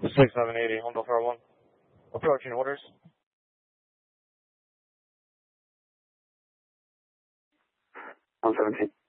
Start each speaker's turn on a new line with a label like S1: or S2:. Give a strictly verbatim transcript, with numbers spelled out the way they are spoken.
S1: six seven eighty, one four one. Approaching orders.
S2: one seventeen.